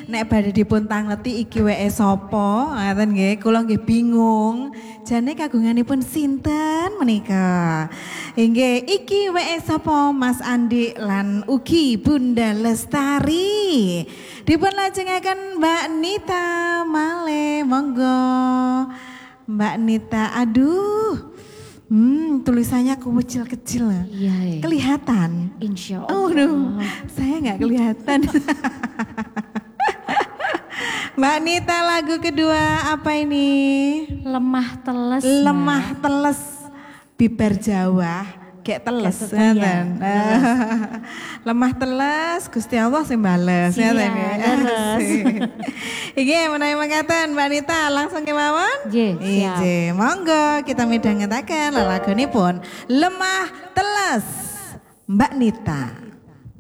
nek badhe dipun tangleti iki weke sapa, ngaten nggih, kula nggih bingung. Jane kagunganipun sinten menika? Inggih, iki weke sapa Mas Andi lan ugi Bunda Lestari. Dipun lajengaken Mbak Nita Male, monggo. Mbak Nita, aduh. Tulisannya kecil-kecil. Iya. Kelihatan. Insya Allah. Oh, saya nggak kelihatan. Mbak Nita, lagu kedua apa ini? Lemah teles. Lemah teles. Bibar Jawa. Kayak teles. Lemah teles, Gusti Allah sing bales. Iya, terus. Iki menawi mangkaten Mbak Nita langsung kemawon? Nggih, monggo kita midhangetaken lelagonipun Lemah Teles Mbak Nita.